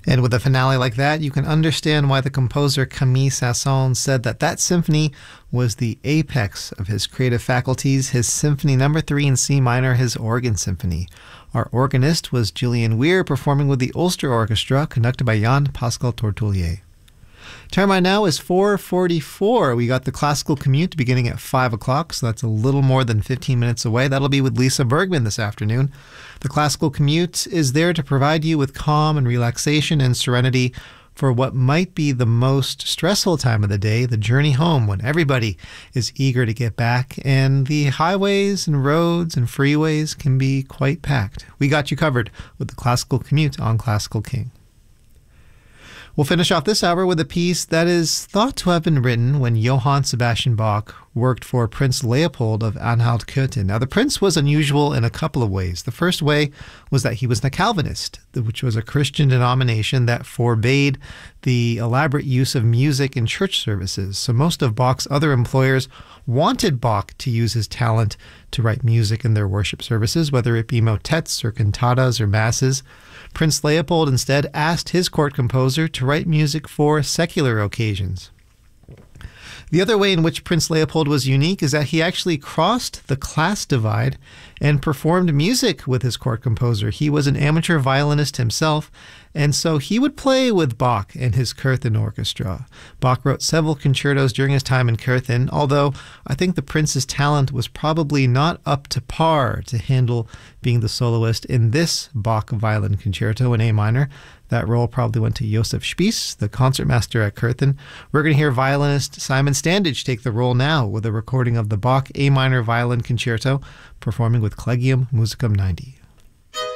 And with a finale like that, you can understand why the composer Camille Saint-Saëns said that that symphony was the apex of his creative faculties, his Symphony No. 3 in C minor, his organ symphony. Our organist was Julian Weir, performing with the Ulster Orchestra, conducted by Jan Pascal Tortolier. Time right now is 4:44. We got the classical commute beginning at 5 o'clock, so that's a little more than 15 minutes away. That'll be with Lisa Bergman this afternoon. The classical commute is there to provide you with calm and relaxation and serenity for what might be the most stressful time of the day, the journey home, when everybody is eager to get back and the highways and roads and freeways can be quite packed. We got you covered with the classical commute on Classical King. We'll finish off this hour with a piece that is thought to have been written when Johann Sebastian Bach worked for Prince Leopold of Anhalt-Köthen. Now, the prince was unusual in a couple of ways. The first way was that he was a Calvinist, which was a Christian denomination that forbade the elaborate use of music in church services. So most of Bach's other employers wanted Bach to use his talent to write music in their worship services, whether it be motets or cantatas or masses. Prince Leopold instead asked his court composer to write music for secular occasions. The other way in which Prince Leopold was unique is that he actually crossed the class divide and performed music with his court composer. He was an amateur violinist himself, and so he would play with Bach and his Köthen orchestra. Bach wrote several concertos during his time in Köthen, although I think the prince's talent was probably not up to par to handle being the soloist in this Bach violin concerto in A minor. That role probably went to Josef Spiess, the concertmaster at Köthen. We're going to hear violinist Simon Standage take the role now with a recording of the Bach A minor violin concerto, performing with Collegium Musicum 90.